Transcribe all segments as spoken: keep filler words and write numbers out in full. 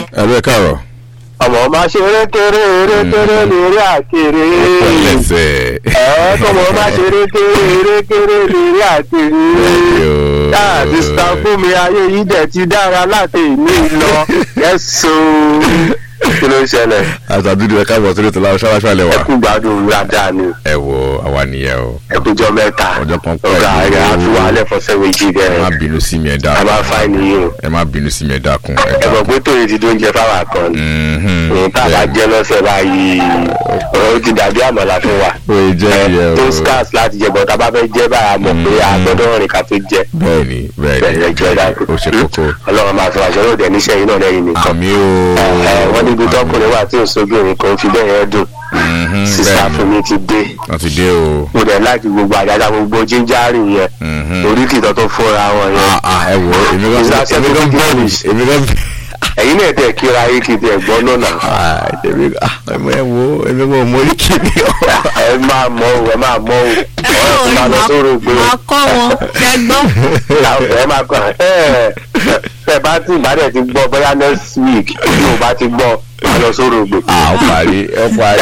ẹ bẹ káàárọ̀. ọmọ máa ṣe rékéré rékéré lérí àkèrè. ọ̀pẹ̀lẹ̀sẹ̀. ẹ kọ́mọ máa ṣe rékéré rékéré lérí àkèrè. dáàbí sàfún mi ayé yìí dẹ̀ ti dára láti ìní lọ ẹ̀sùn. kí ló ń ṣẹlẹ̀. àtàdúdú ẹ káàbọ̀ sórí ètò láwọn ṣáláṣá lẹ wà. ẹ kú gbádùn dáadáa ni. ẹ wo àwa nìyẹn o. ẹ kú jọ mẹ́ta. ọjọ́ kan pẹ́ ọ̀gá ẹ̀ àtúwọ̀ alẹ́ fọ́sẹ̀ méjì ẹ bẹ́ẹ̀. má bínú sí mi ẹ dákun. a máa fa ènìyàn. ẹ má bínú sí mi ẹ dákun. ẹ mọ̀ pé tóyè ti dóúnjẹ fáwọn kan ni. òun tá a bá jẹ́ lọ́sẹ̀ báyìí ó ti dàbí àmàlà fún wa. ó yẹ jẹ́ ìyẹn o. tó scars láti jẹ bọ̀ tá a bá fẹ́ jẹ́ báyà mọ̀ pé a gbọ́dọ̀ rìn ká tó jẹ. bẹ́ẹ̀ni bẹ́ẹ̀ni bẹ́ẹ̀ jẹ́ dáko. ó ṣe kókó. ọlọ́run máa fi aṣọ lóde níṣẹ́ yìí náà lẹ́yìn nìkan. àmì o. wọ́n ní ibi tọkùnrin wà tí ò sójú òun kan fi bẹ́ẹ̀ yẹn dùn. sísá fún mi ti dé. wọ́n ti dé o. mo dẹ̀ láti gbogbo àjàjà gbogbo jíjárì yẹn. orí kìtọ́ tó fúnra wọn yẹn. ẹ wo èmi gan èmi gan bọ́ọ̀lù èmi gan. ẹ̀yin náà tẹ̀ kíra yìí kì í tẹ̀ gbọ́ lónà. èmi ẹ wo èmi gan mo rí kìíní. ẹ máa mọ o ẹ máa mọ o. ẹ máa lọ sórí ògbó. máa kọ́ wọn ṣe gbọ́. ẹ máa kọ́ ẹ ẹ bá tí ìbádẹ́ ti gbọ́ bóyá next week yóò bá ti gbọ́ máa lọ sórí ògbó. à ó parí ẹ parí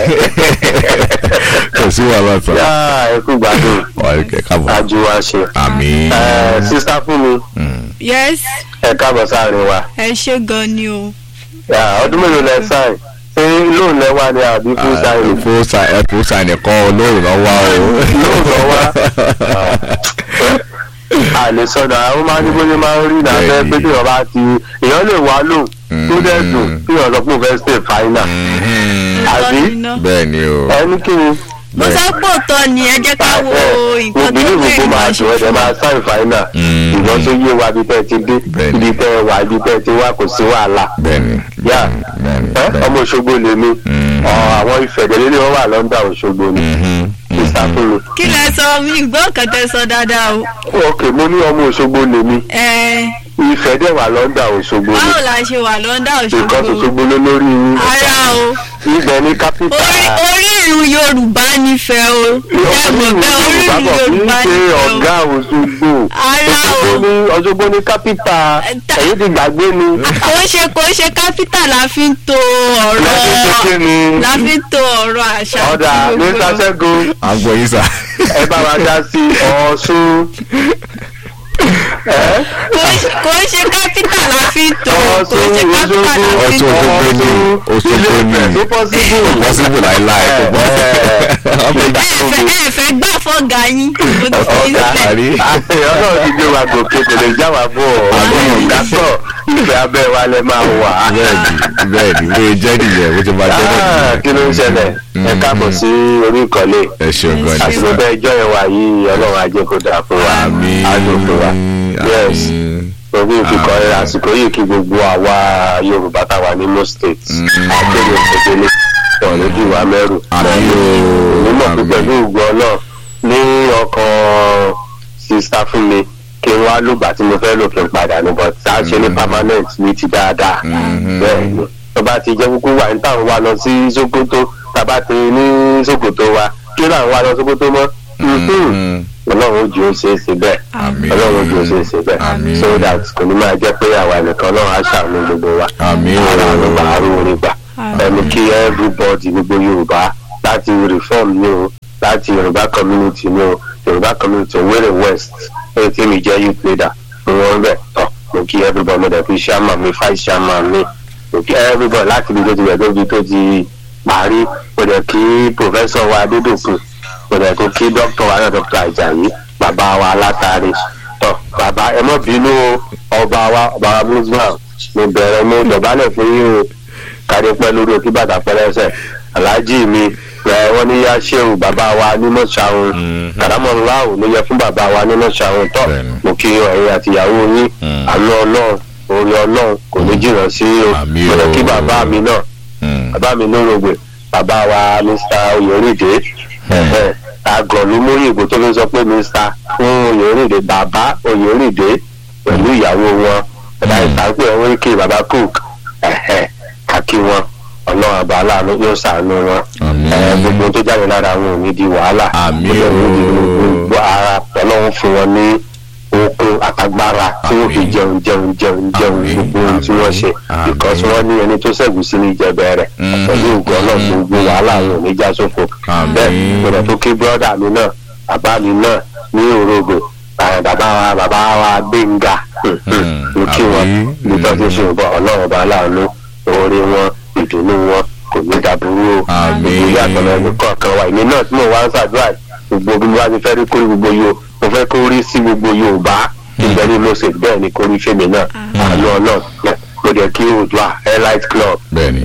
kò sí wàhálà sọ. ẹ kú gbádùn. ẹ káàbọ̀. ajú wa ṣe. àmín. sísá fún mi. yes. ẹ káàbọ̀ sáàrin wa. ẹ ṣe gan ni o. ọdún mélòó lẹ sáìn ṣé lóun lẹ wá ní àbí fún sáìn. fún sáìn ẹ fún sáìn nìkan lóòrùn náà wá o. lóòrùn náà wá. àlè sọdọ àwọn máa ní bóyá máa ń rí náà fẹ́ pé tí wọ́n bá ti èèyàn lè wá lò tó dẹ̀ dùn tí wọ́n sọ pé òun fẹ́ stay final. àbí bẹ́ẹ̀ ni o. ẹni kí ni. mo sọ pé òótọ́ ni ẹ jẹ́ ká wo nǹkan tó gbé gbé máa ìgbà tó ẹ̀jẹ̀ máa sáìn final. ìgbọ́n tó yé wa bí tẹ́ ti dé ibi tẹ́ wà ibi tẹ́ ti wá kò sí wàhálà. bẹ́ẹ̀ni yá bẹ́ẹ̀ni ọmọ Òṣogbo lèmi àwọn ìfẹ̀dẹ̀lẹ́lẹ́ wọn wà lọ́ńdà Òṣogbo ni. ìsàkúlù. kí lẹ sọ mi gbọ́ kẹtẹ sọ dáadáa o. ok mo ní ọmọ Òṣogbo lèmi. ẹ ìfẹ́ dẹ̀ wà lọ́ńdà Òṣogbo ni. báwo la ṣe wà lọ́ńdà Òṣogbo. nǹkan Òṣogbo ló lórí yín. ara o. ibẹ̀ ní kápítà. orí orí ìlú Yorùbá nífẹ̀ẹ́ o. ẹ mọ̀ bẹ́ẹ̀ orí ìlú Yorùbá kì í ṣe nífẹ̀ẹ́ o. ọ̀gá Òṣogbo. ara o. Òṣogbo ní Òṣogbo ní kápítà. ẹ̀yin ti gbàgbé ni. kò ń ṣe kò ń ṣe kápítà la fi ń to ọ̀rọ̀ Láti ṣe kí ni? la fi ń to ọ̀rọ̀ àṣà. ọ̀dà mr Ṣẹ́gun à ń gbọ́ yín sà. ẹ bá wa dá sí Ọ̀ṣun. kò ń ṣe kápítà la fi ń to kò ń ṣe Ọ̀ṣun kápítà la fi ń to. Òṣogbo ni Òṣogbo ni tó pọ́sibú. possible láìláì kò bọ́. ẹ fẹ́ gbà fọ́gà yín mo ti fi ń ọ̀gá sílẹ̀. ọlọ́run ti gbé wa gòkè kò lè já wa bọ̀ àwọn ọ̀gá pọ̀ ìfẹ́ abẹ́ wa lẹ máa wà. bẹ́ẹ̀ni bẹ́ẹ̀ni bó ṣe jẹ́ nìyẹn bó ṣe máa jẹ́ nìyẹn. kí ló ń ṣẹlẹ̀ ẹ káàbọ̀ sí orí ìkọ́lé. ẹ ṣeun gan ni àsìkò sà. bẹ́ẹ̀ jọ́ ìwà yìí ọlọ́run ajé kò dáa fún wa àmín àdùn fún wa. yes àmín. òbí ìfikọ́ àsìkò yìí kí gbogbo àwa Yorùbá táwa ní Imo State akéde òṣèlú ọ̀rọ̀ lójú wa mẹ́rù. àmín o mímọ̀ pé àmín. pẹ̀lú ògbọ́n náà ní ọkàn sista fún mi kí n wá lùgbà tí mo fẹ́ lò kí n padà ní but tá a ṣe ní permanent ní ti dáadáa. bẹ́ẹ̀ ni tó bá ti jẹ́ kúkú wà ní táwọn wá lọ sí Sókótó tàbá ti ní Sókótó wa kí làwọn wá lọ Sókótó mọ́. ọlọ́run ojú ó ṣe é ṣe bẹ́ẹ̀ àmín. ọlọ́run ojú ó ṣe é ṣe bẹ́ẹ̀ Àmín. so that kò ní máa jẹ́ pé àwa nìkan náà á ṣàánú gbogbo wa. àmín o. ara ló bá arú orin gbà ẹni kí everybody gbogbo Yorùbá láti reform ni o láti Yorùbá community ni o Yorùbá community Owerri West ẹni tí mi jẹ́ youth leader fún wọn bẹ́ẹ̀ tọ́ mo kí everybody mo dẹ̀ fi chairman mi vice chairman mi mo kí everybody láti ibi tó ti bẹ̀ tóbi tó ti parí mo dẹ̀ kí professor wa Adédòkun mo dẹ̀ tó kí doctor wa náà doctor Ajayi bàbá wa Látàrí tọ́ bàbá ẹ mọ̀ bínú ọba wa ọba wa muslim mo bẹ̀rẹ̀ mo dọ̀bálẹ̀ fún yín o kárí pẹ́ lórí òkú bàtà pẹ́lẹ́sẹ̀ aláàjì mi ẹ wọ́n ní yá ṣéun bàbá wa nínú ṣàwọn kàdámọ̀ ńláwò ló yẹ fún bàbá wa nínú ṣàwọn tọ́ mo kí ọ̀rẹ́ àtìyàwó yín àánú Ọlọ́run orí Ọlọ́run kò ní jìnnà sí o Àmín mo o. lọ kí bàbá mi náà bàbá mi lórogbe bàbá wa mr Oyèrìndé àgọ̀ ló mórí ìbò tó fi sọ pé mr fún Oyèrìndé bàbá Oyèrìndé pẹ̀lú ìyàwó wọn ẹ̀dá ìtàgbé ọ̀hún kí bàbá cook kàkí wọn ọlọ́run àbá aláàánú yóò ṣàánú wọn gbogbo tó jáde lára wọn ò ní di wàhálà àmín gbogbo ara ọlọ́run fún wọn ní okun àtagbára tí wọ́n fi jẹun jẹun jẹun jẹun gbogbo ohun tí wọ́n ṣe because wọ́n ní ẹni tó ṣẹ́gun sí ní ìjẹbẹ rẹ̀ pẹ̀lú ògùn náà gbogbo wàhálà àwọn oníjà sófo bẹ́ẹ̀ gbọ́dọ̀ tó kí bọ́dà mi náà bàbá mi náà ní òrogò bàbá wa bàbá wa Gbénga mo kí wọn nípa tí ó ṣe ìbọn ọlọ́run bá láàánú oore wọn ìdùnnú wọn kò ní dàbúrú o ìdílé àtọ̀nà ẹni kọ̀ọ̀kan wa ìní náà tí mo wá ń ṣàdúrà gbogbo bí wọ́n ti fẹ́ rí kórè gbogbo yóò mo fẹ́ kó rí sí gbogbo Yorùbá ìgbẹ́ni ló ṣe bẹ́ẹ̀ ni kó rí fèmí náà àlọ́ náà mo dẹ̀ kí Oòduà Airlight Club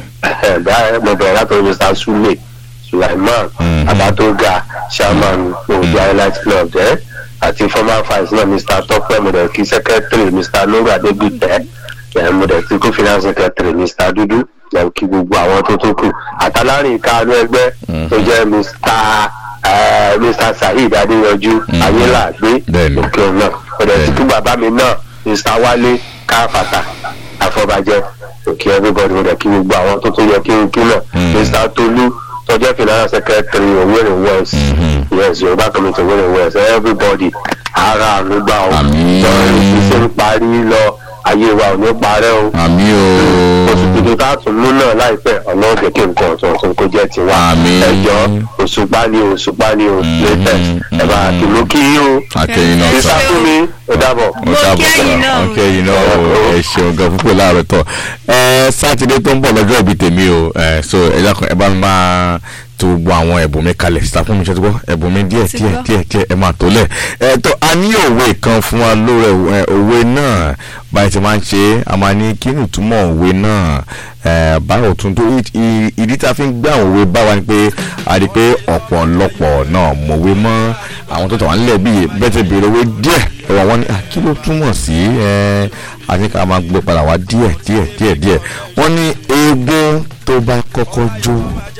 mo bẹ̀rẹ̀ látọ̀ Mr Sule Sulaiman Abatoga chairman Oòduà Airlight Club jẹ́ àti former vice náà Mr Tọ́pẹ́ mo dẹ̀ kí secretary Mr Lórí Adégbìtẹ́ mo dẹ̀ kí kó finance secretary Mr Dúdú lẹ́yìn kí gbogbo àwọn tó tó kù àtàlárin ìkànnì ẹgbẹ́ tó jẹ́ Mr Mr Saheed Adéyanjú Ayélàgbé òkè náà ọ̀dẹ̀ tí kú bàbá mi náà Mr Wálé Káfàtà Àfọ̀bàjẹ́ òkè everybody ọ̀dẹ̀ kí gbogbo àwọn tó tó yẹ kí n kí náà Mr Tolú tọ́jọ́ finance secretary Owerri West yes Yorùbá community Owerri West everybody ara àlùgbà ọ̀ lọ́rùn ìṣiṣẹ́ ń parí lọ ayé wa ò ní parẹ́ o. àmì o. oṣù tuntun tá a tún mú náà láìpẹ́ ọ̀nà òjò kí nǹkan ọ̀tún ọ̀tún kó jẹ́ tiwa. àmì. ẹjọ́ òṣùpá ni o òṣùpá ni o latest ẹ bá kìlú kí o. akẹ́yìn náà sọ fún mi ó dàbọ̀. ó dàbọ̀ akẹ́yìn náà o ẹ ṣeun gan púpọ̀ láàárọ̀ tọ̀ ẹ sátidé tó ń bọ̀ lọ́jọ́ ìbí tèmi o ẹ so ẹ dákun ẹ bá mi máa tó gbogbo àwọn ẹ̀bùn mi kalẹ̀ síta fún mi ṣe tó gbọ́ ẹ̀bùn mi díẹ̀ díẹ̀ díẹ̀ díẹ̀ ẹ máa tó lẹ̀ ẹ tó a ní òwe kan fún wa lórí òwe náà báyìí ti máa ń ṣe a máa ní kí ni ìtumọ̀ òwe náà ẹ báwo tún tó ìdí tá a fi ń gbé àwọn òwe bá wa ni pé a rí i pé ọ̀pọ̀lọpọ̀ náà mọ̀wé mọ́ àwọn tó tọ̀ wá nílẹ̀ bíi bẹ́ẹ̀ ti béèrè owó díẹ̀ ẹ̀wọ̀n wọn ni kí ló túmọ̀ sí ẹ àti ká máa gbé padà wá díẹ̀ díẹ̀ díẹ̀ díẹ̀ wọ́n ní eégún tó bá kọ́kọ́ jó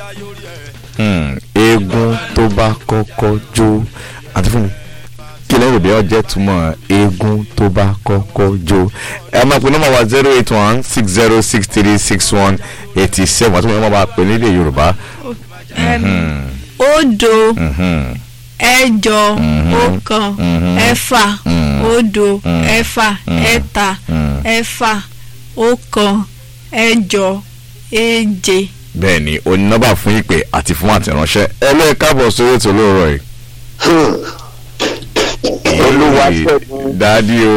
eégún tó bá kọ́kọ́ jó àti fún mi kí lẹ́yìn òbí ọjẹ́ túmọ̀ eégún tó bá kọ́kọ́ jó ẹ máa pè nọ́mbà wa zero eight one six zero six three six one eighty seven àti wọ́n máa pè nílẹ̀ Yorùbá. òdo ẹ̀jọ ọ̀kan ẹ̀fà òdo ẹ̀fà ẹ̀ta ẹ̀fà ọ̀kan ẹ̀jọ èje. bẹ́ẹ̀ ni o ní nọ́mbà fún ìpè àti fún àtẹ̀ránṣẹ́ ẹ lẹ́ẹ̀ káàbọ̀ sórí ètò olóòrọ̀ yìí. olúwa ṣẹ́gun dáàdi o.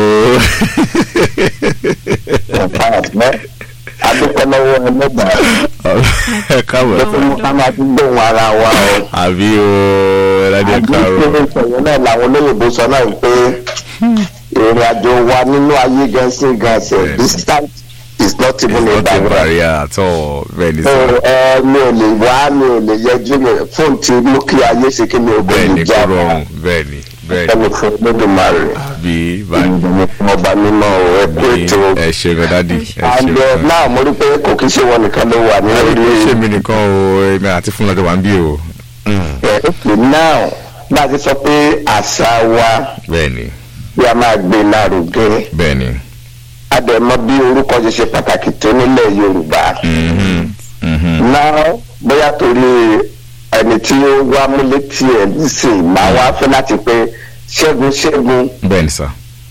adúpẹ́ lọ́wọ́ ẹlẹ́gbàá. ẹ káàbọ̀. lọ́pọ̀ mú ká máa ti gbóhùn ara wa o. àbí o ẹlẹ́dì ẹ káàbọ̀. àbí ìṣòro náà làwọn olóyìnbó sọ náà pé ìrìn àjò wa nínú ayé gẹ̀ẹ́sì gẹ̀ẹ́sì distance is not even it's not a barrier at all. bẹ́ẹ̀ni sọ. ẹ mi ò lè wá mi ò lè yẹjú mi fóònù tí mú kí ayé ṣe kí mi ò gbé bẹ́ẹ̀ni mi kò já rọrùn bẹ́ẹ̀ni bẹ́ẹ̀ni. ẹni fún Olódùmarè. àbí báyìí. ìdùnnú fún ọba mímọ́ o ẹ kú ètò. ẹ ṣe gan dádì. ẹ ṣe àgbẹ̀ gan. náà mo rí pé kò kí ṣe wọn nìkan ló wà ní orí. ẹ ṣe mi nìkan o èmi àti fúnlọ́dọ̀ wà ń bí o. ẹ pè náà bá a ti sọ pé àṣà wa bẹ́ẹ̀ni bí a máa gbé lárugẹ. bẹ́ẹ̀ni. adẹ̀mọ́ bí orúkọ ṣe ṣe pàtàkì tó nílẹ̀ Yorùbá. náà bóyá torí ẹni tí ó wá múlé tiẹ̀ nísìnyí máa wá fẹ́ láti pé Ṣẹ́gun Ṣẹ́gun. bẹ́ẹ̀ni sà.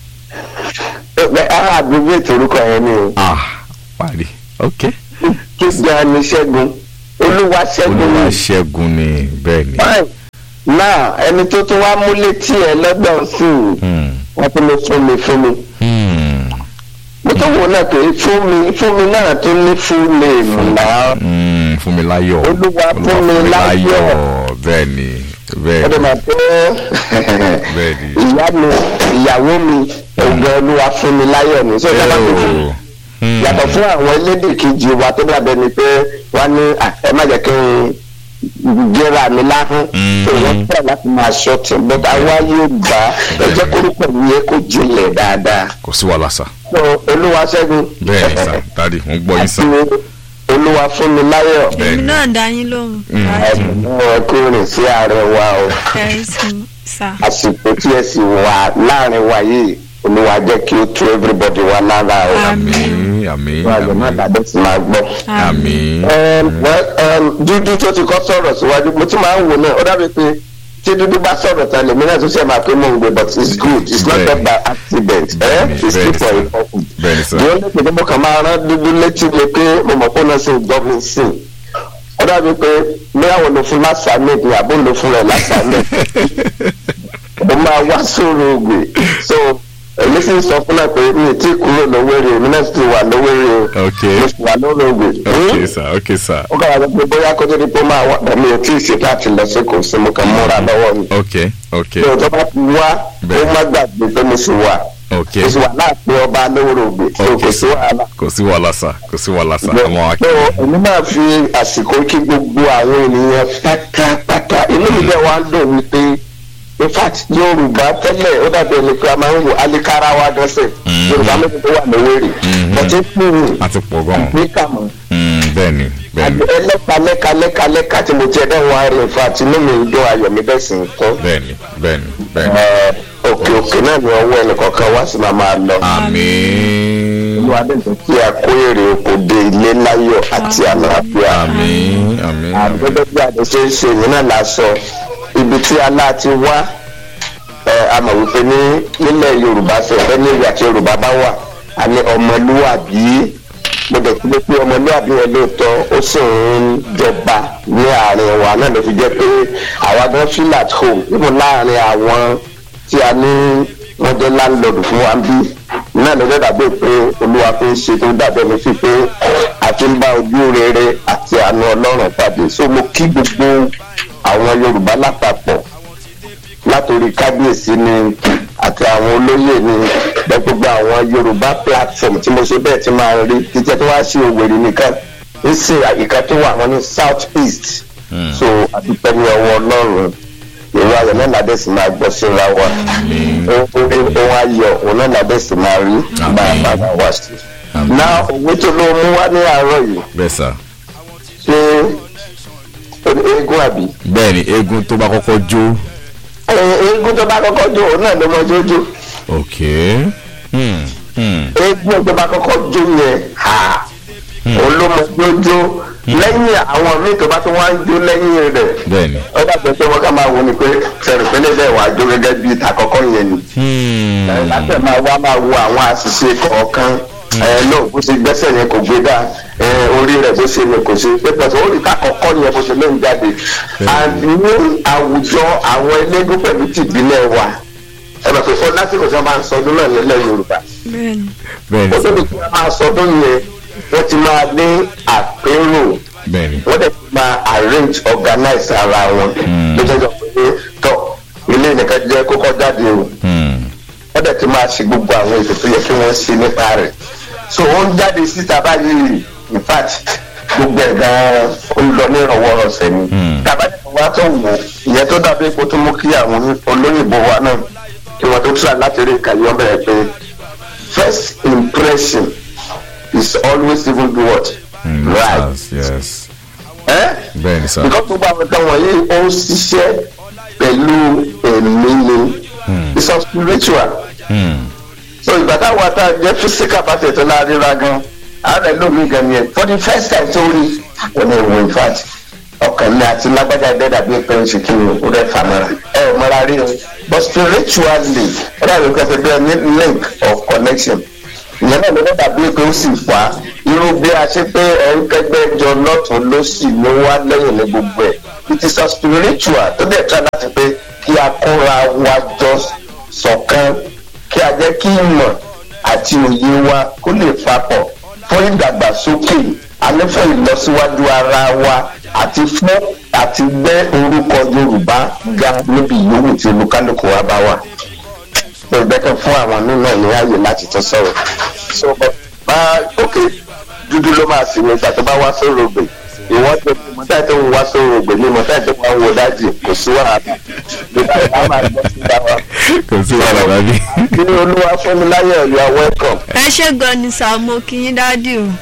ara àdúgbò ètò orúkọ yẹn ni o. ah parí ok. kí gan ni Ṣẹ́gun Olúwa Ṣẹ́gun ni. Olúwa Ṣẹ́gun ni bẹ́ẹ̀ni. náà ẹni tó tún wá múlé tiẹ̀ lọ́dọ̀ sí i wọ́n tún lè fún mi fún mi. mo tó wò náà pé fún mi fún mi náà tó ní fún mi náà. fún mi láyọ̀. Olúwa fún mi láyọ̀. bẹ́ẹ̀ni bẹ́ẹ̀ni. ọdún máa tó bẹ́ẹ̀ni. ìyá mi ìyàwó mi ọgbẹ Olúwa fún mi láyọ̀ ni. so ìjọba tó fún yàtọ̀ fún àwọn elédè kejì wa tó dàbẹ̀ ni pé wọ́n ní ẹ má jẹ́ kí n jẹ́ra mi láhùn. èèyàn tẹ̀ láti máa ṣọ́ọ̀tì bọ́tà wá yóò gbà ẹ jẹ́ kórúkọ mi yẹ kó jinlẹ̀ dáadáa. kò sí wàhálà sà. so Olúwa Ṣẹ́gun. bẹ́ẹ̀ni sà dáàdi mo gbọ́ yín sà. àti Olúwa fún mi láyọ̀. èmi náà dá yín lóhùn. ẹ̀bùn ọkùnrin sí ààrẹ wa o. ẹ sà. àsìkò tí ẹ sì wà láàrin wa yìí Olúwa jẹ́ kí ó tú everybody wa lára o. àmín àmín wàá má dàbẹ́ sí máa gbọ́. àmín. dúdú tó ti kọ́ sọ̀rọ̀ síwájú mo ti máa ń wò náà ó dàbí pé tí dúdú bá sọ̀rọ̀ tán lèmi náà tún ṣe máa pé mò ń gbé but it's good it's not Bẹ́ẹ̀ni. by accident ẹ it's still for a purpose. bẹ́ẹ̀ni sir. ìwọ ní pèsè mo kàn máa rán dúdú létí mi pé mo mọ̀ pé náà sì ń gbọ́ mi sí i ó dàbí pé míyàwó ló fún lásàmì ní àbó ló fún rẹ̀ lásàmì mo máa wá sóòrò ògbè so èmi sì ń sọ fún náà pé mi ò tí ì kúrò lówéré èmi náà sì wà lówéré o ok mo sì wà lóòrò ògbè. ok sir ok sir. ó kàwá sọ pé bóyá kó tó di pé ó máa wá mi ò tí ì ṣe láti lọ sí kò sí mo kàn múra lọ́wọ́ mi. ok ok tí o tó bá ti wá ó má gbàgbé pé mo sì wà ok mo sì wà láàpẹ ọba lówóró ògbè so Ok, kò sí wàhálà. kò sí wàhálà sir kò sí wàhálà sir ọmọ wa kí. so èmi máa fi àsìkò kí gbogbo àwọn ènìyàn pátápátá inú mi bẹ́ẹ̀ wá ń dùn wípé in fact yorùbá tẹ́lẹ̀ ó dàbí ẹni pé a máa ń wo alikara wa dọ́sẹ̀ yorùbá méjì tó wà lówórè bọ́tẹ́ fún mi a ti pọ̀ gan. ní kàmọ́ bẹ́ẹ̀ni bẹ́ẹ̀ni ẹlẹ́ka lẹ́ka lẹ́ka lẹ́ka tí mo ti ẹ̀dá wọn rìn in fact inú mi ń dún ayọ̀ mi bẹ́ẹ̀ sì ń tán. bẹ́ẹ̀ni bẹ́ẹ̀ni bẹ́ẹ̀ni. òkè òkè náà ni ọwọ́ ẹnìkọ̀ọ̀kan wá sí máa máa lọ. àmín olúwa dẹ̀sẹ̀ kí a kó èrè oko dé ilé láyọ̀ àti àlàáfíà. àmín àmín àmín. àgbẹ̀dẹ̀ bí àdéṣe ń ṣe yìí náà la sọ ibi tí alá ti wá a mọ̀ wípé ní nílẹ̀ yorùbá fẹ́fẹ́ ní ìgbà tí yorùbá bá wà a ní ọmọlúwàbí mo dẹ̀ kí ló pé ọmọlúwàbí yẹn lóòótọ́ ó sì ń jọba ní àárín wa náà ló fi jẹ́ pé àwa gan feel at home níbo láàrin àwọn tí a ní wọ́n jẹ́ láńlọ́ọ̀dù fún wa ń bí náà ló dàbí pé olúwa fi ń ṣe tó dàbí ẹni fi pé a ti ń bá ojú rere àti àánú ọlọ́run pàdé so mo kí gbogbo àwọn yorùbá lápapọ̀ látòrí kábíyèsí ni àti àwọn olóyè ni bẹ́ẹ̀ gbogbo àwọn yorùbá platform tí mo ṣe bẹ́ẹ̀ ti máa rí títẹ́ tó wá sí òwèrè nìkan ń ṣe àyíká tó wà wọn ní south east so àdúpẹ́ ní ọwọ́ ọlọ́run ìwé ayọ̀ náà ládẹ́ sì máa gbọ́ síra wa ohun ayọ̀ òun náà ládẹ́ sì máa rí bàbá wa sí. náà òwe tó ló mú wá ní àárọ̀ yìí bẹ́ẹ̀ sà. ṣé eégún àbí. bẹ́ẹ̀ni eégún tó bá kọ́kọ́ jó. eégún tó bá kọ́kọ́ jó òun náà ló mọ jójó. ok. Hmm. Hmm. eégún tó bá kọ́kọ́ jó yẹn ha òun ló mọ jójó lẹ́yìn àwọn míì tó bá tó wá ń jó lẹ́yìn rẹ̀. bẹ́ẹ̀ni. ó dàbí pé wọ́n ká máa wo ni pé fẹ̀rẹ̀fẹ̀lẹ̀ bẹ́ẹ̀ wà jó gẹ́gẹ́ bí ìta kọ́kọ́ yẹn ni. láti máa wá máa wo àwọn àṣìṣe kọ̀ọ̀kan ẹ náà bó ṣe gbẹ́sẹ̀ yẹn kò gbé dá ẹ orí rẹ̀ bó ṣe yẹn kò ṣe pé pẹ̀sẹ̀ ó rí ká kọ́kọ́ yẹn bó ṣe ló ń jáde. àti ní àwùjọ àwọn eléégún pẹ̀lú tìbílẹ̀ wa ẹ bẹ̀ pé fún lásìkò tí wọ́n máa ń sọdún náà nílẹ̀ yorùbá. bẹ́ẹ̀ni ó tóbi tí wọ́n máa sọdún yẹn wọ́n ti máa ní àpérò bẹ́ẹ̀ni. wọ́n dẹ̀ ti máa arrange organize ara wọn lójoojú pé tọ́ ilé nìkan jẹ́ kókó jáde o wọ́n dẹ̀ ti máa ṣe gbogbo àwọn ètò tó yẹ kí wọ́n ṣe nípa rẹ̀ so ó ń jáde síta báyìí in fact gbogbo ẹ̀ gan-an ó ń lọ ní ìrànwọ́ ọ̀sẹ̀ ni tábàdì wa tó wò ìyẹn tó dàbí epo tó mú kí àwọn olóyìnbó wa náà kí wọ́n tó tura láti rí ìkàyọ́ bẹ̀rẹ̀ pé first impression is always even do what Mm, right. yes, yes. Eh? bẹ́ẹ̀ni sà. because gbogbo àwọn ọ̀tá wọ̀nyí ó ń ṣiṣẹ́ pẹ̀lú ẹ̀mí ni it's a spiritual. Hmm. so ìgbà táwọn ata jẹ́ physical party tó la ríra gan ààrẹ lómi gan yẹn for the first time tó rí wọn ni ìwé in fact ọkàn mi àti lágbájá ẹgbẹ́ dàbí pé ń ṣe kí ni ó rẹ̀ fà mọ́ra ẹ ò mọ́ra rí o but spiritually ó dàbí pé ṣe bẹ́ẹ̀ ní link of connection ìyẹn náà ló dẹ́ dàbí pé ó sì fà á irú bí a ṣe pé ẹ̀ ń kẹgbẹ́ jọ lọ́tún ló sì ló wá lẹ́yìn ní gbogbo ẹ̀ it is a spiritual tó dẹ̀ try láti pé kí a kóra wa jọ ṣọ̀kan kí a jẹ́ kí ìmọ̀ àti òye wa kó lè papọ̀ fún ìdàgbàsókè alẹ́ fún ìlọsíwájú ara wa àti fún àti gbé orúkọ yorùbá ga níbi ìyówù tí olúkálùkù wa bá wà. ṣé ìgbẹ́kẹ̀ fún àwọn nínú ẹ̀ ní ààyè láti tún sọ̀rọ̀. so bá òkè dúdú ló máa sì ní ìgbà tó bá wá sórí ògbè ìwọ́n tó fi mọ́tà tó ń wá sórí ògbè ní mọ́tà tó wá ń wo dájì kò sí wàhálà nígbà tó bá máa gbọ́ sí dáwà. kò sí wàhálà dájú. kí ni olúwa fún mi láyọ̀ you are welcome. ẹ ṣe gan ni sàmó kí yín dádì o.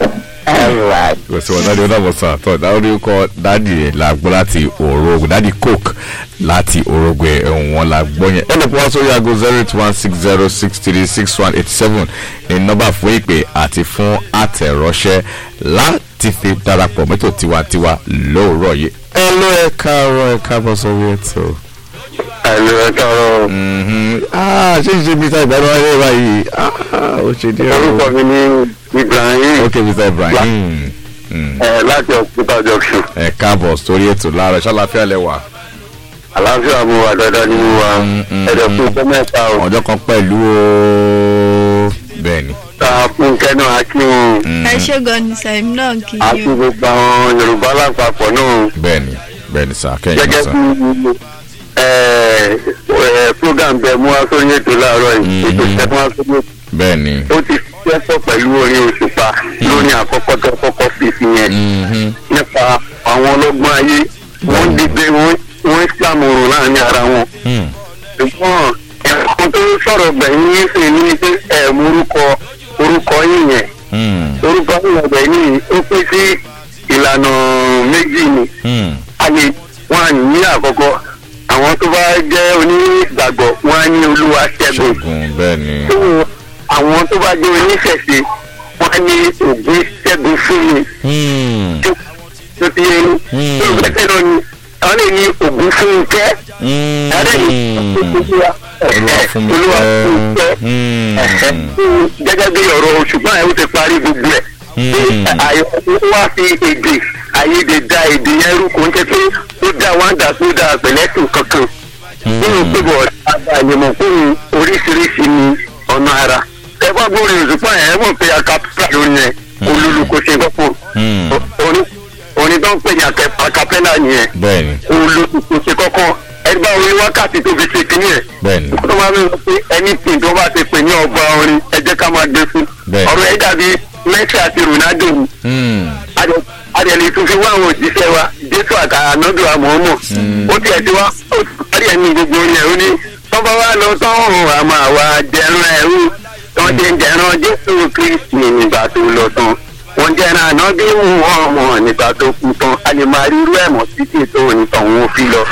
kò sí wọn dáàdi ó dàbọ̀ sàn tó dáàdi ó kọ́ dáàdi rẹ̀ la gbọ́ láti òrògùn dáàdi coke láti òrògùn ẹ̀hún wọn la gbọ́ yẹn ẹ lè fún wa sórí aago zero eight one six zero six three six one eight seven ní nọ́mbà fún ìpè àti fún àtẹ̀ránṣẹ́ láti fi darapọ̀ mẹ́tò tiwantiwa lóòrọ̀ yìí. ẹ ló ẹ káàárọ̀ ẹ káàbọ̀ sórí ètò. àlọ́ tọrọ. ah ṣé ṣe mr ibrahim wáyé báyìí ah ó ṣe díẹ̀ o. orúkọ mi ní Ibrahim. ok mr ibrahim. ẹ láti Òkúta junction. ẹ káàbọ̀ sórí ètò láàárọ̀ ṣàlàfíà lẹ́wà. àlàáfíà mo wà dáadáa nínú wa ẹ̀dẹ̀ fún ọjọ́ mẹ́ta o. ọjọ́ kan pẹ̀lú o bẹ́ẹ̀ ni. ta fún kẹ́nu akíhun. ẹ ṣe gan ni sẹ́yìn náà kì í àti yó. gbogbo àwọn Yorùbá lápapọ̀ náà. bẹ́ẹ̀ ni bẹ́ẹ̀ ni sà kẹ́yìn gẹ́gẹ́ sà. bí ẹ ẹ program bẹ mú wá sórí ètò láàárọ̀ yìí ètò tẹ mú wá sórí ètò. bẹ́ẹ̀ ni. ó ti fẹ́sọ̀ pẹ̀lú orin Òṣùpá lórí àkọ́kọ́ tó kọ́kọ́ fi fi yẹn nípa àwọn ọlọ́gbọ́n ayé wọ́n dìde wọ́n wọ́n ṣàmùrù láàrin ara wọn. ṣùgbọ́n ẹ̀kọ́ tó sọ̀rọ̀ gbẹ̀yìn yín sì ní pé ẹ̀ mú orúkọ orúkọ yín yẹn orúkọ yín yẹn gbẹ̀yìn ó pín sí ìlànà méjì ni. a lè wọ́n á ní àkọ́kọ́ àwọn tó bá jẹ́ onígbàgbọ́ wọ́n á ní Olúwa ṣẹ́gun. bẹ́ẹ̀ ni. àwọn tó bá jẹ́ oníṣẹ̀ṣe wọ́n á ní Ògún ṣẹ́gun fún mi. tó ti yẹ ní tó gbẹ́sẹ̀ lọ ni àwọn lè ní Ògún fún kẹ́. ẹ̀rẹ́ ní Olúwa fún kẹ́. gẹ́gẹ́ bí ọ̀rọ̀ Òṣùpá ẹ̀ ó ti parí gbogbo ẹ̀. àyẹ̀wò wá fi èdè àyèdè da èdè yẹn rú kò ń tẹ́ pé ó dá wáńdà tó dá pẹ̀lẹ́sùn kankan. nínú pébọ̀ àyẹ̀mọ̀ fún oríṣiríṣi ní ọ̀nà ara. ẹ bá gbórí Òṣùpá ẹ̀ ẹ mọ̀ pé akapẹ́lá lórí yẹn olólùkọ́ ṣe gbọ́pọ̀. orin tó ń pè ní akapẹ́lá yẹn olólùkọ́ ṣe kọ́kọ́ ẹ bá orin wákàtí tó fi ṣe kínní ẹ̀. tó máa ń lọ pé anything tó bá ti pè ní ọba orin ẹ jẹ́ ká máa gbé fún. ọ̀rọ̀ ẹ̀ dàbí Messi àti Ronaldo ni. adẹ̀lẹ̀ tún fi wá àwọn òjíṣẹ́ wa Jésù àtànádùn àmọ́mọ́ ó tiẹ̀ ti wá ó parí ẹ̀ ní gbogbo orin ẹ̀ ó ní tọ́ba wa lọ tọ́hún àmọ́ àwa jẹran ẹ̀rú tán jẹ́ ń jẹran Jésù Kristi nígbà tó lọ tán wọ́n jẹran ànábì wọn ọmọ nígbà tó kú tán a lè máa rí irú ẹ̀mọ́ títí tó nìkan wọn fi lọ.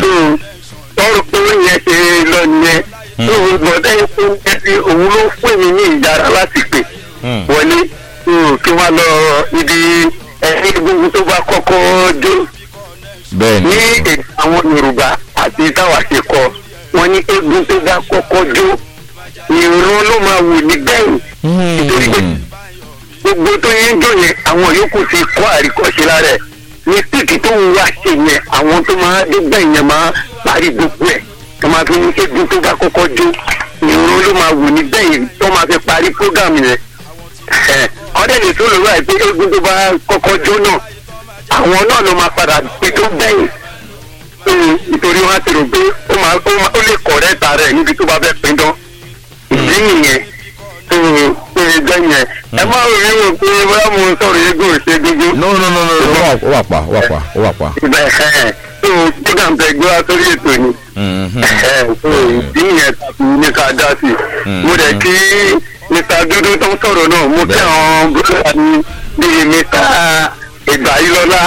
tọ́rọ pé yẹn ṣe lọ nìyẹn tó gbọ́dọ̀ yẹn fún mi sí òun ló fún mi ní ìyára láti pè wọlé kí wọ́n lọ ibi ẹni gbogbo tó bá kọ́kọ́ dé. ní èdè àwọn Yorùbá àti táwa ṣe kọ wọ́n ní eégún tó bá kọ́kọ́ dé ìran ló máa wù ní gbẹ̀yìn. nítorí pé gbogbo tó yẹn jọ yẹn àwọn yòókù ti kọ́ àríkọ́ṣe lára ẹ̀ ní tíìkì tó ń wá ṣe yẹn àwọn tó máa dé gbẹ̀yìn yẹn máa parí gbogbo ẹ̀ tó máa fi ní eégún tó bá kọ́kọ́ dé ìran ló máa wù ní gbẹ̀yìn tó máa fi parí program yẹn. ọ̀dẹ̀ lè tó lóra ẹ̀ pé eégún tó bá kọ́kọ́ jó náà àwọn náà ló máa padà pé tó gbẹ̀yìn nítorí wọn á ti rò pé ó lè kọ̀rẹ́ta rẹ̀ níbi tó bá fẹ́ pín dán ìdí nìyẹn tó tó ẹgbẹ́ yẹn ẹ má rí wọn pé bóyá mo sọ̀rọ̀ eégún ṣe gbogbo. no no no no ó wà pa ó wà pa ó wà pa. ibẹ̀ ẹ̀ tó program tẹ gbé wá sórí ètò ni tó ìdí yẹn tàbí ní ká dá sí i mo dẹ̀ kí mr dúdú tó ń sọ̀rọ̀ náà mo kí àwọn bóyá ní bíi mr ìgbàyílọ́lá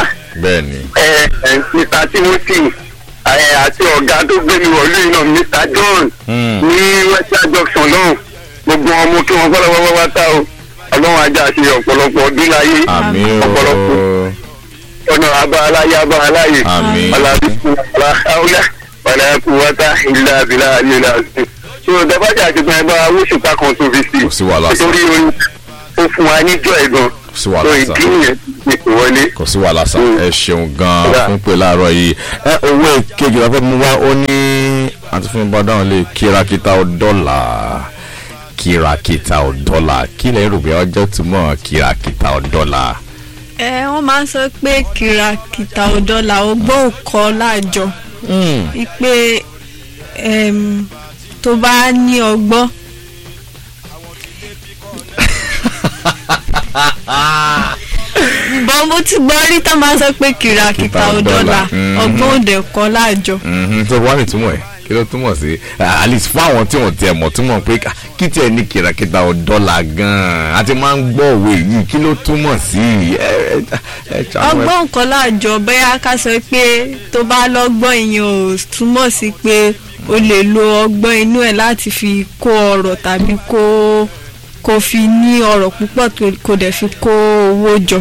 mr timothy àti ọ̀gá tó gbé mi wọ̀lú iná mr john ní western junction náà gbogbo ọmọ kí wọ́n fọlọ́wọ́ wá tá o ọlọ́run ajá ṣe ọ̀pọ̀lọpọ̀ ọdún láyé ọ̀pọ̀lọpọ̀ ọ̀nà abáaláyé abáaláyé ọ̀làbíkú ọ̀làhàwùlà ọ̀làkú wáta ìlà àbílà àlélà ọ̀sìn. ṣé o dábàjá àti gbọ́n ẹ bá wíṣùpá kan tó fi sí i nítorí orin ó fún wa níjọ́ ẹ̀gbọ́n sí wàhálà sá kò sí wàhálà sá ẹ ṣeun gan fún pé láàárọ̀ yìí ẹ owó kejì wàá fẹ́ mú wá ó ní àti fún bá dáhùn lè kírakíta ọ̀dọ́là kírakíta ọ̀dọ́là kí lè rò pé ọjọ́ túmọ̀ kírakíta ọ̀dọ́là. ẹ wọ́n máa ń sọ pé kírakíta ọ̀dọ́là ọgbọ́n òkọ́ láàjọ pé tó bá ní ọgbọ́n. bọ́n mo ti gbọ́ rí tá máa sọ pé kìràkìtà ọ̀dọ́là ọgbọ́n òde kọ́ láàjọ. tó wá ní túmọ̀ ẹ̀ kí ló túmọ̀ sí at least fún àwọn tí wọ́n tiẹ̀ mọ̀ túmọ̀ pé kí tiẹ̀ ní kìràkìtà ọ̀dọ́là gan-an a ti máa ń gbọ́ òwe yìí kí ló túmọ̀ sí. ọgbọ́n kọ́ láàjọ bẹ́ẹ̀ ká sọ pé tó bá lọ́gbọ́n ìyẹn ò túmọ̀ sí pé o lè lo ọgbọ́n inú ẹ̀ láti fi kó ọrọ̀ tàbí kó kò fi ní ọ̀rọ̀ púpọ̀ kò dẹ̀ fi kó owó jọ.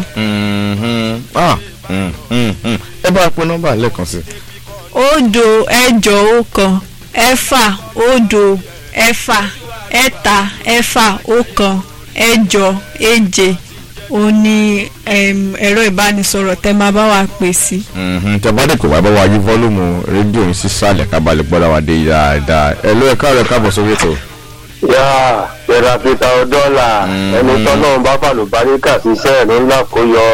ẹ bá a pín nọ́mbà lẹ́ẹ̀kan sí. òdo ẹ̀jọ ọ̀kan ẹ̀fà òdo ẹ̀fà ẹ̀ta ẹ̀fà ọ̀kan ẹ̀jọ èje ó ní ẹ̀rọ ìbánisọ̀rọ̀ tẹ́ máa bá wa pè sí. tẹ́ bá dé kò wá bá wa yí fọ́lùmù rédíò yín sísàlẹ̀ kábàlẹ̀ gbọ́dọ̀ wá dé dáadáa ẹ ló ẹ̀ka rẹ̀ káàbọ̀ sórí ètò. yá ẹ̀rọ peter dọ́là ẹni tọ́nà bá fàlùbáríkà ṣiṣẹ́ ẹ̀rọ ńlá kó yọ.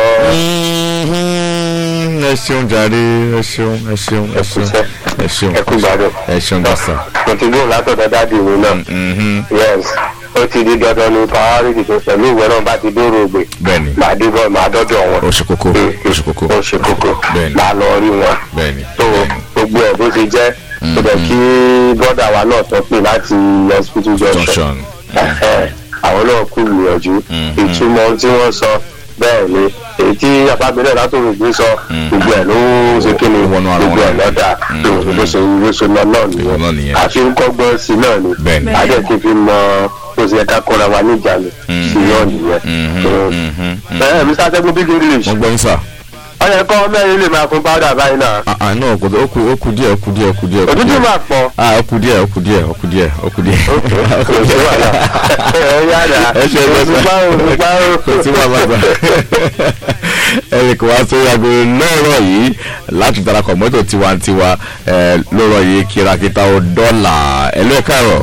ẹ ṣeun jàre ẹ ṣeun ẹ ṣeun ẹ ṣeun ẹ ṣeun ẹ kú gbádùn. ẹ ṣeun gbàsà. mo ti gbóhùn látọ̀dọ̀ dáàdì mi náà. yes ó ti di dandan ní priority tó pẹ̀lú ìwé náà bá ti dóró ògbè. bẹ́ẹ̀ni màá dé bọ́ màá dọ́dọ̀ wọn. ó ṣe kókó ó ṣe kókó ó ṣe kókó bẹ́ẹ̀ni màá lọ rí wọn. bẹ́ẹ̀ni tó gbogbo ẹ̀ bó ṣe jẹ́ tó bẹ̀ kí bọ́dà wa náà sọ pé láti hospital junction àwọn náà kú gbìyànjú ìtumọ̀ tí wọ́n sọ bẹ́ẹ̀ ni èyí tí abábílẹ̀ látòrò gbé sọ gbogbo ẹ̀ ló ń ṣe kí ni gbogbo ẹ̀ lọ́dà ló ṣe ló ṣe lọ náà nìyẹn àfi ń kọ́gbọ́n sí náà ni adé ti fi mọ ó ṣe ẹ̀ka kọ́ra wa níjànú sí náà nìyẹn. ẹ mi sátẹ́gùn big english. wọ́n gbọ́ yín sà. ọyẹ kọ́ mẹ́rin lè máa fún powder báyìí náà. àà náà kò ó kù ó kù díẹ̀ ó kù díẹ̀ ó kù díẹ̀. òtútù máa pọ̀. ah ó kù díẹ̀ ó kù díẹ̀ ó kù díẹ̀ ó kù díẹ̀. kò sí wàhálà ẹ yára ẹ ṣe é lọ́sọ̀ kò sí wàhálà gbà. ẹnì kan wá sórí aago lọ́rọ̀ yìí láti darapọ̀ mọ́tò tiwantiwa lọ́rọ̀ yìí kìràkìtà ó dọ́là ẹ ló ẹ káàárọ̀.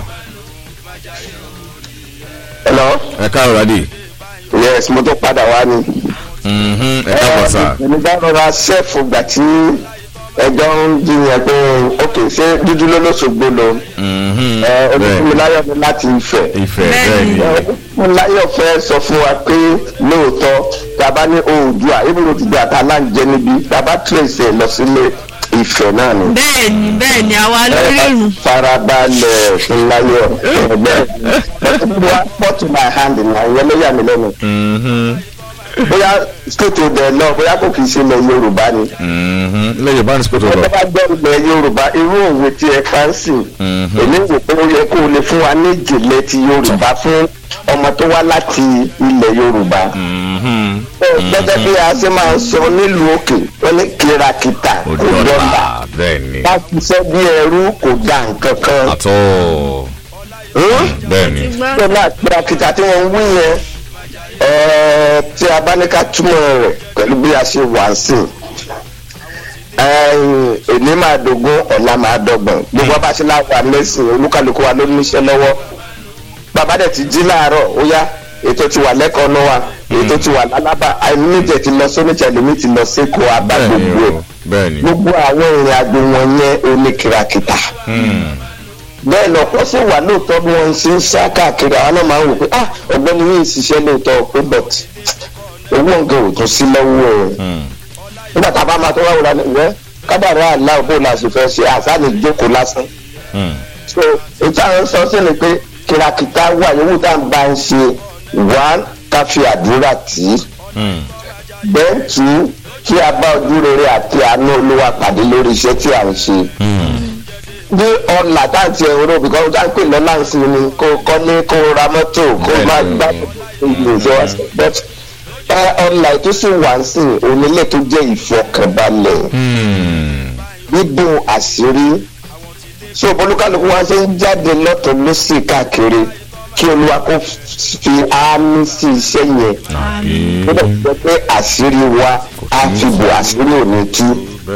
hello. ẹ káàárọ̀ dádì. yes mo tó padà wá ni. ẹ káàbọ̀ sà. ẹni bá rọra ṣẹ́ẹ̀fù gbà tí ẹjọ́ ń jiyàn pé ok ṣé dúdú ló lóṣogbo lọ. ẹ olùfúnmiláyọ̀ ni láti Ifẹ̀. Ifẹ̀ bẹ́ẹ̀ ni. olùfúnmiláyọ̀ fẹ́ sọ fún wa pé lóòótọ́ tàbá ní Oòduà ibùdó ti di àtàlà ń jẹ níbi tàbá trace ẹ lọ sílé Ifẹ̀ náà ni. bẹ́ẹ̀ni bẹ́ẹ̀ni àwa lórí ìrùn. farabalẹ̀ fúnmiláyọ̀ bẹ́ẹ̀ ni wọ́n pọ̀ to my hand ní àwọn ẹlẹ́yà mi lẹ́nu. bóyá state odò náà bóyá kò kì í ṣe ilẹ̀ Yorùbá ni. ilẹ̀ Yorùbá ni state odò. wọ́n bá gbọ́ ilẹ̀ Yorùbá irú òwe tí ẹ fà ń sìn. èmi wò pé ó yẹ kó o lè fún wa ní ìjìnlẹ̀ ti Yorùbá fún ọmọ tó wá láti ilẹ̀ Yorùbá. gẹ́gẹ́ bí a ṣe máa ń sọ nílùú òkè wọ́n ní kìràkìtà kò dọ́là láti ṣe bí ẹrú kò dá nǹkan kan. àtọ́ bẹ́ẹ̀ni. dọ́là kìràkìtà tí wọ́n ń wí yẹn tí a bá ní ká túmọ̀ rẹ̀ pẹ̀lú bí a ṣe wà sí èmi máa dogun ọ̀la máa dọ́gbọ̀n gbogbo ọba ṣe láwà lẹ́sìn olúkálùkù wa ló níṣẹ́ lọ́wọ́ bàbá dẹ̀ ti jí láàárọ̀ ó yá ètò ti wà lẹ́kọ̀ọ́ náà wa ètò ti wà lálábà àìníjẹ̀ ti lọ sóníṣẹ́ lèmi ti lọ sékòó abá gbogbo ẹ̀ gbogbo àwọn ìrìn àjò wọn yẹn oní kìràkìtà bẹ́ẹ̀ lọ́pọ̀ sì wà lóòótọ́ bí wọ́n ṣe ń sá káàkiri àwọn náà máa ń wò pé ah ọ̀gbẹ́ni yìí ṣiṣẹ́ lóòótọ́ pé but owó nǹkan ò tún sí lọ́wọ́ ẹ̀ nígbà tá a bá máa tó wá wò lánàá ìwẹ́ kádàrá àlá òbó la sì fẹ́ ṣe àṣàlẹ̀ ìjókòó lásán so ètò àwọn sọ sí ni pé kìràkìtà wà yòówù tá à ń bá ń ṣe one ká fi àdúrà tì í then two kí a bá ojú rere àti àánú Olúwa pàdé lórí iṣẹ́ tí à ń ṣe bí ọ̀là táǹtì ẹ̀rọ bìkan ó dáńpé lọ́la ń sin ni kó kọ́lé kó ra mọ́tò kó máa gbá ìlú ìjọba but ọ̀là tó sì wà ń sìn onílé tó jẹ́ ìfọkànbalẹ̀ bíbùn àṣírí so olúkálùkù wa ṣe ń jáde lọ́tọ̀ lọ́sì káàkiri kí Olúwa kó fi àmì sí iṣẹ́ yẹn ó dẹ̀ sọ pé àṣírí wa á fi bò àṣírí òní tú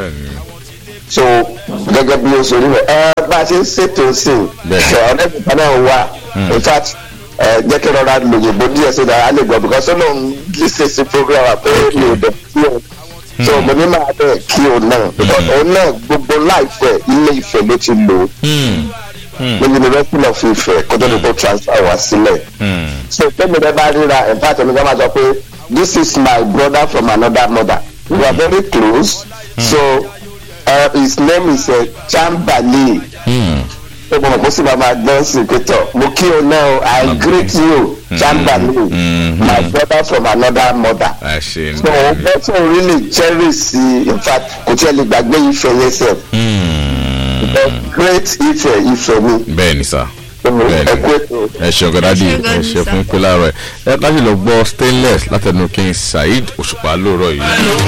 so gẹ́gẹ́ bí o ṣe rí rẹ̀ ẹ bá a ṣe ń ṣètò sí i ọ̀rẹ́ ìgbà náà wà in fact jẹ́ kí rọra lòyìnbó díẹ̀ sí i dára lè gbọ́ because ọ̀nà lísè sí program pé mi ò dẹ̀ sí o so mo ní máa bẹ̀ kí o náà because òun náà gbogbo láìpẹ́ Ilé Ifẹ̀ ló ti lò ó ní University of Ifẹ̀ kó tó ní kó transfer wá sílẹ̀ so tẹ́mi rẹ bá ríra in fact ẹ̀mí kan máa sọ pé this is my brother from another mother we are very close so. Uh, his name is uh, Chambali. ó bọ̀ kó sì máa máa gbọ́n sí pétọ̀ mo kí o náà I greet you Chambali my brother from another mother. so o gbọ́dọ̀ really cherish in fact kò tí ẹ lè gbàgbé Ifẹ̀ yẹn sef. the great Ifẹ̀ Ifẹ̀ mi. bẹ́ẹ̀ni sá ẹ ṣe ọ̀gádàdì ẹ ṣe fún pé láàárọ̀ ẹ ẹ láti lọ gbọ́ stainless látẹnu King Saheed Òṣùpá lóòrọ̀ yìí.